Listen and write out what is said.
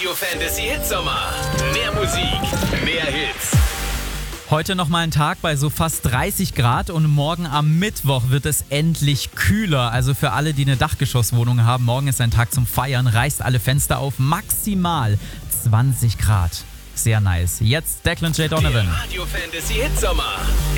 Radio Fantasy Hitsommer. Mehr Musik, mehr Hits. Heute nochmal ein Tag bei so fast 30 Grad und morgen am Mittwoch wird es endlich kühler. Also für alle, die eine Dachgeschosswohnung haben, morgen ist ein Tag zum Feiern. Reißt alle Fenster auf, maximal 20 Grad. Sehr nice. Jetzt Declan J. Donovan. Radio Fantasy Hitsommer.